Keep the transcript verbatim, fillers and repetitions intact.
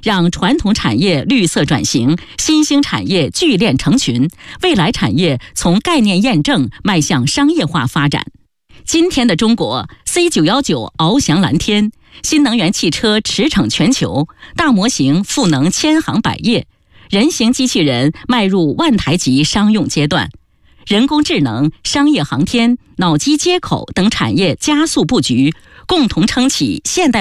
让传统产业绿色转型，新兴产业聚链成群，未来产业从概念验证迈向商业化发展。今天的中国 C 九一九 翱翔蓝天，新能源汽车驰骋全球，大模型赋能千行百业，人形机器人迈入万台级商用阶段，人工智能、商业航天、脑机接口等产业加速布局，共同撑起现代